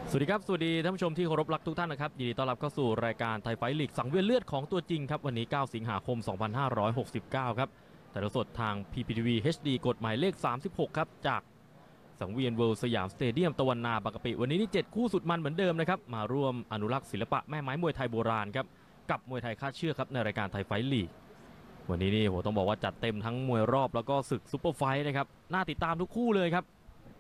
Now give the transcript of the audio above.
สวัสดีครับสวัสดีท่านผู้ชมที่เคารพรักทุกท่านนะครับยินดีต้อนรับเข้าสู่รายการไทยไฟท์ลีกสังเวียนเลือดของตัวจริงครับวันนี้9สิงหาคม2569ครับถ่ายทอดสดทาง PPTV HD กฎหมายเลข36ครับจากสังเวียนเวิลด์สยามสเตเดียมตะวันนาบางกะปิวันนี้นี่7คู่สุดมันเหมือนเดิมนะครับมาร่วมอนุรักษ์ศิลปะแม่ไม้มวยไทยโบราณครับกับมวยไทยคาดเชือกครับในรายการไทยไฟท์ลีกวันนี้นี่ต้องบอกว่าจัดเต็มทั้งมวยรอบแล้วก็ศึกซุปเปอร์ไฟท์นะครับน่าติดตามทุกคู่เลยครับ